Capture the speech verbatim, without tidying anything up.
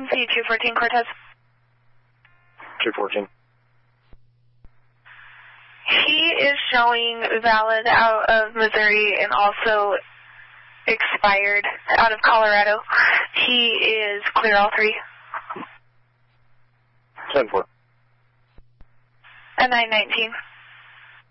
N C two fourteen Cortez. two fourteen. He is showing valid out of Missouri and also expired out of Colorado. He is clear all three. ten four. A nine nineteen.